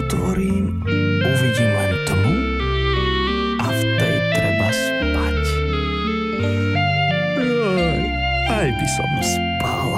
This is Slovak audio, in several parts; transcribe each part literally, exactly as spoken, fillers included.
otvorím, uvidím len tmu a v tej treba spať. Joj, aj by som spal.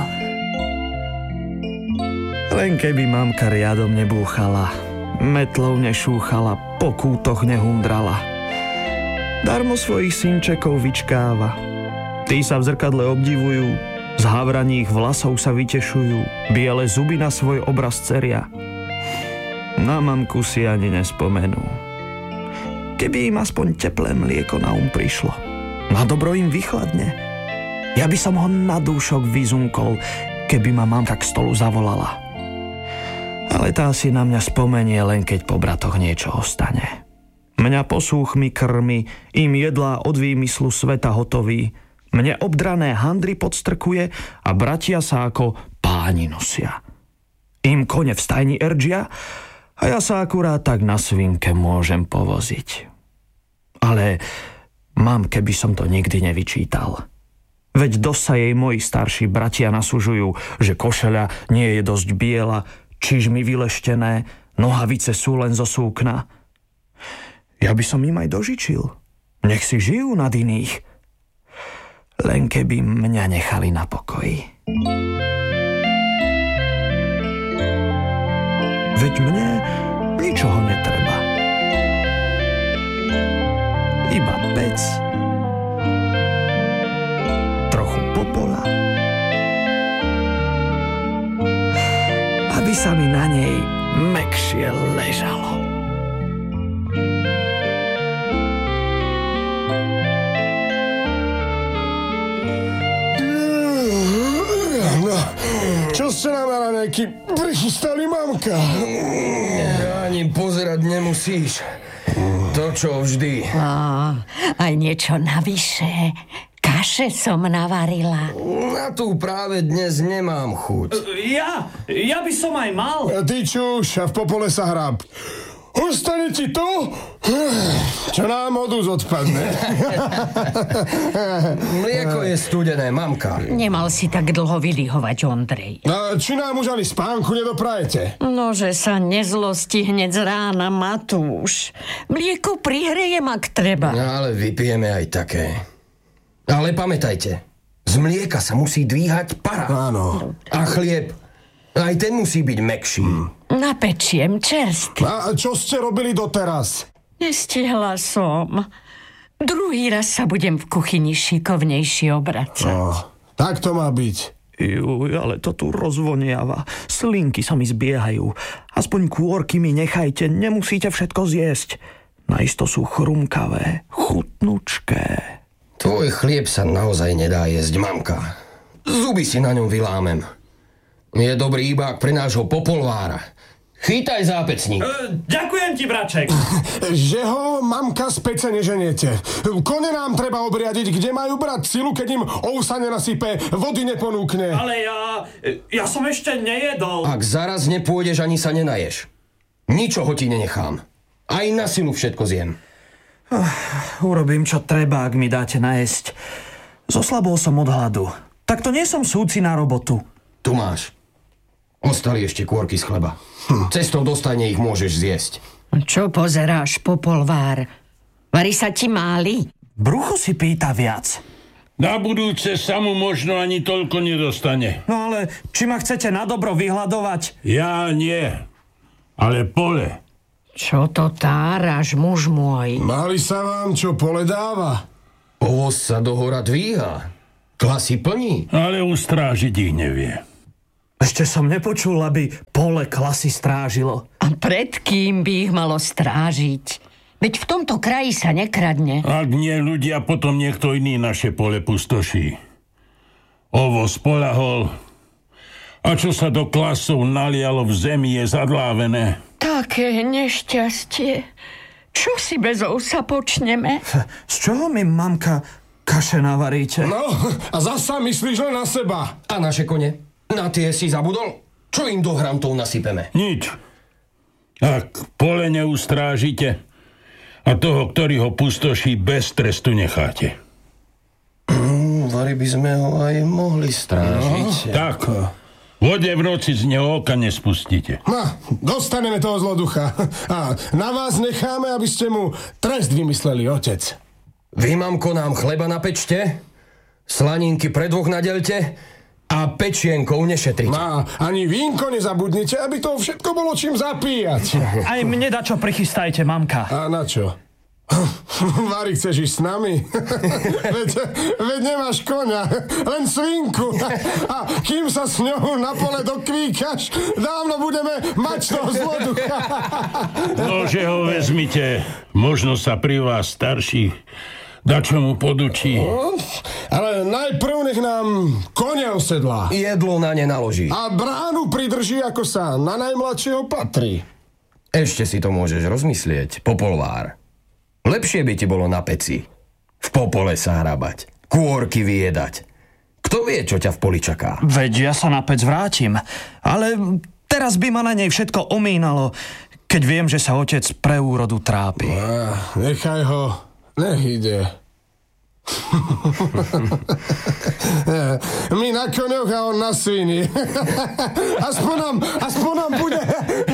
Len keby mamka riadom nebúchala, metlou nešúchala, po kútoch nehundrala. Darmo svojich synčekov vyčkáva. Tí sa v zrkadle obdivujú, z havraních vlasov sa vytešujú, biele zuby na svoj obraz ceria. Na mamku si ani nespomenú. Keby im aspoň teplé mlieko na um prišlo, na dobro im vychladne. Ja by som ho na dúšok vyzunkol, keby ma mamka k stolu zavolala. Ale tá si na mňa spomenie len keď po bratoch niečo ostane. Mňa posúchmi krmi, im jedlá od výmyslu sveta hotový. Mne obdrané handry podstrkuje a bratia sa ako páni nosia. Im kone v stajni erdžia a ja sa akurát tak na svinke môžem povoziť. Ale mamke by som to nikdy nevyčítal. Veď dosť sa jej moji starší bratia nasúžujú, že košeľa nie je dosť biela, čižmy vyleštené, nohavice sú len zo súkna. Ja by som im aj dožičil. Nech si žijú nad iných. Len keby mňa nechali na pokoji. Veď mne ničoho netreba. Iba pec, trochu popola, aby sa mi na nej mäkšie ležalo. Čo ste nám na nejaký prichystali, mamka? Ani pozerať nemusíš. To, čo vždy. Á, aj niečo navyše. Kaše som navarila. Na tú práve dnes nemám chuť. Ja? Ja by som aj mal. A ty čuš a v popole sa hráb. Ostane ti to, čo nám odúz odpadne. Mlieko je studené, mamka. Nemal si tak dlho vylihovať, Ondrej. A či nám už ani spánku nedoprajete? Nože sa nezlosti hneď z rána, Matúš. Mlieko prihrejem, ak treba. Ale vypijeme aj také. Ale pamätajte, z mlieka sa musí dvíhať para. Áno. A chlieb, aj ten musí byť mäkší. Hmm. Napečiem čerstvý. A čo ste robili doteraz? Nestihla som. Druhý raz sa budem v kuchyni šikovnejšie obracať. Oh, tak to má byť. Juj, ale to tu rozvoniava. Slinky sa mi zbiehajú. Aspoň kôrky mi nechajte, nemusíte všetko zjesť. Najisto sú chrumkavé, chutnučké. Tvoj chlieb sa naozaj nedá jesť, mamka. Zuby si na ňom vylámem. Je dobrý iba pre nášho popolvára. Chytaj zápecník. E, ďakujem ti, braček. Že ho, mamka, z pece neženiete. Kone nám treba obriadiť, kde majú brať silu, keď im ousa nenasype, vody neponúkne. Ale ja... Ja som ešte nejedol. Ak zaraz nepôjdeš, ani sa nenaješ. Ničoho ti nenechám. Aj na silu všetko zjem. Uh, urobím, čo treba, ak mi dáte najesť. Zoslabol som od hladu. Tak to nie som súci na robotu. Tu máš. Ostali ešte kôrky z chleba. Hm. Cestou do stajne ich môžeš zjesť. Čo pozeráš, popolvár? Varí sa ti máli? Brucho si pýta viac. Na budúce sa mu možno ani toľko nedostane. No ale či ma chcete na dobro vyhľadovať? Ja nie. Ale pole. Čo to táraš, muž môj? Mali sa vám, čo pole dáva? Ovoz sa do hora dvíha. Klasy plní. Ale ustrážiť ich nevie. Ešte som nepočul, aby pole klasy strážilo. A pred kým by ich malo strážiť? Veď v tomto kraji sa nekradne. Ak nie ľudia, potom niekto iný naše pole pustoší. Ovoz polahol. A čo sa do klasov nalialo v zemi, je zadlávené. Také nešťastie. Čo si bez ousa počneme? Z čoho mi, mamka, kaše navaríte? No, a zasa myslíš len na seba. A naše kone? Na tie si zabudol? Čo im do hrantov nasypeme? Nič. Ak pole neustrážite a toho, ktorý ho pustoší, bez trestu necháte. Mm, vari by sme ho aj mohli strážiť. No, tak. Vode v noci z neho oka nespustíte. No, dostaneme toho zloducha. A na vás necháme, aby ste mu trest vymysleli, otec. Vy, mamko, nám chleba napečte, slaninky pre dvoch nadelte a pečienkou nešetriť. No, ani vínko nezabudnite, aby to všetko bolo čím zapíjať. Aj mne dačo prichystajte, mamka. A na čo? Vary, chceš ísť s nami? veď, veď nemáš koňa, len svinku. A kým sa s ňou na pole dokvíkaš, dávno budeme mať toho zloducha. Nože ho vezmite, možno sa pri vás starší dačo mu podučí. No, ale najprv nech nám koňa osedlá. Jedlo na ne naloží. A bránu pridrží, ako sa na najmladšieho patrí. Ešte si to môžeš rozmyslieť, popolvár. Lepšie by ti bolo na peci, v popole sa hrabať, kôrky vyjedať. Kto vie, čo ťa v poli čaká? Veď ja sa na pec vrátim, ale teraz by ma na nej všetko omínalo, keď viem, že sa otec pre úrodu trápi. Ah, nechaj ho, nech ide. My na koňoch a on na svíni. Aspoň nám, aspoň nám bude